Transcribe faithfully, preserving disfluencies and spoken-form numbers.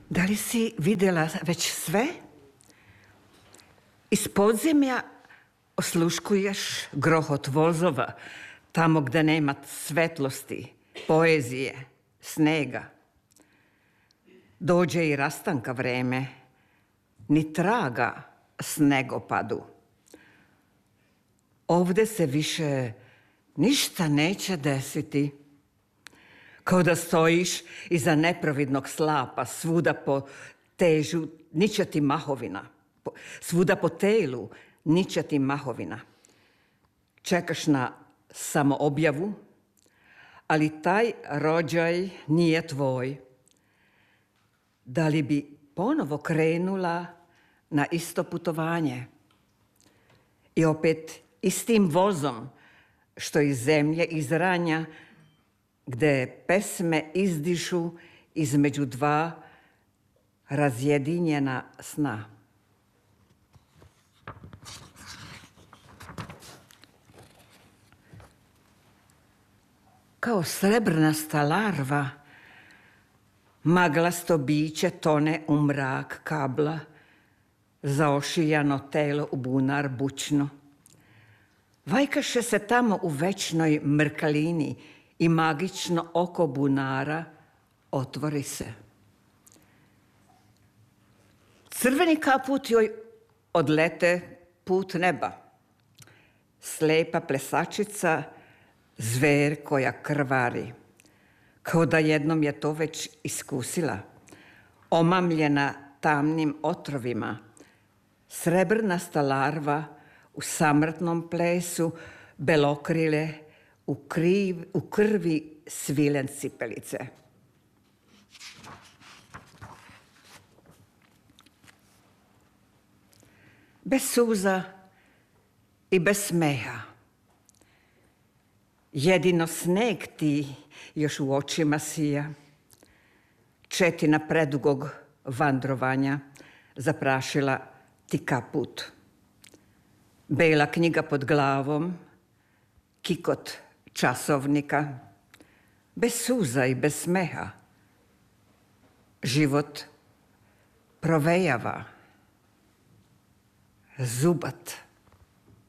Da li si vidjela već sve? Iz podzemlja osluškuješ grohot vozova, tamo gdje nema svetlosti, poezije, snega. Dođe i rastanka vreme, ni traga snegopadu. Ovdje se više ništa neće desiti. Kao da stojiš iza neprovidnog slapa, svuda po težu niče ti mahovina. Svuda po telu niče ti mahovina. Čekaš na samoobjavu, ali taj rođaj nije tvoj. Da li bi ponovo krenula na isto putovanje? I opet istim vozom što iz zemlje izranja, gde pesme izdišu između dva razjedinjena sna. Kao srebrnasta larva, maglasto biće tone u mrak kabla, zaošijano telo u bunar bučno. Vajkaše se tamo u večnoj mrkalini i magično oko bunara otvori se. Crveni kaput joj odlete put neba. Slepa plesačica, zver koja krvari. Kao da jednom je to već iskusila. Omamljena tamnim otrovima. Srebrnasta larva u samrtnom plesu belokrile u, kriv, u krvi svilen cipelice. Bez suza i bez smeha. Jedino sneg ti još u očima sija. Četina predugog vandrovanja zaprašila ti kaput. Bela knjiga pod glavom, kikot časovnika, bez suza i bez smeha. Život provejava, zubat.